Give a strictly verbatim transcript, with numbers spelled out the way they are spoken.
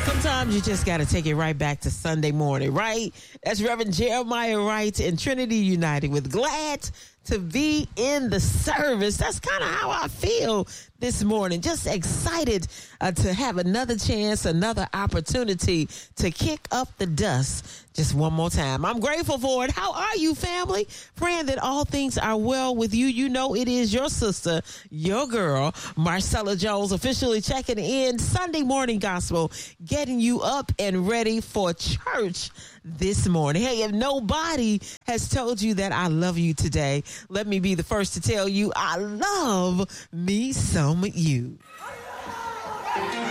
Sometimes you just got to take it right back to Sunday morning, right? That's Reverend Jeremiah Wright and Trinity United with Glad to be in the service. That's kind of how I feel this morning. Just excited uh, to have another chance, another opportunity to kick up the dust just one more time. I'm grateful for it. How are you, family? Praying that all things are well with you. You know it is your sister, your girl, Marcella Jones, officially checking in Sunday Morning Gospel, getting you up and ready for church this morning. Hey, if nobody has told you that I love you today, let me be the first to tell you I love me some you.